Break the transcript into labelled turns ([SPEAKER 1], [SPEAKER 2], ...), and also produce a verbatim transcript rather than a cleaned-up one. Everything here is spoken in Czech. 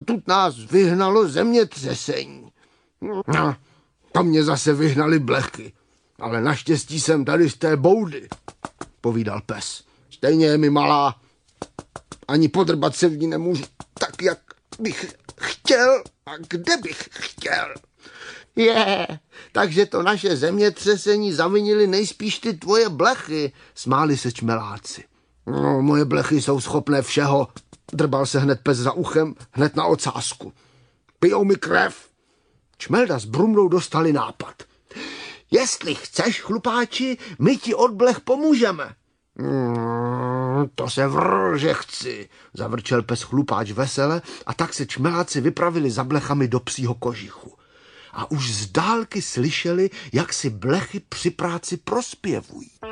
[SPEAKER 1] odtud nás vyhnalo zemětřesení. No, to mě zase vyhnali blechy, ale naštěstí jsem tady z té boudy, povídal pes. Stejně je mi malá, ani podrbat se v ní nemůžu tak, jak bych chtěl a kde bych chtěl. Je, takže to naše zemětřesení zavinili nejspíš ty tvoje blechy, smáli se čmeláci. No, moje blechy jsou schopné všeho, drbal se hned pes za uchem, hned na ocásku. Pijou mi krev. Čmelda s Brumnou dostali nápad. Jestli chceš, chlupáči, my ti od blech pomůžeme. Mm, to se vrr, že chci, zavrčel pes Chlupáč vesele a tak se čmeláci vypravili za blechami do psího kožichu. A už z dálky slyšeli, jak si blechy při práci prospěvují.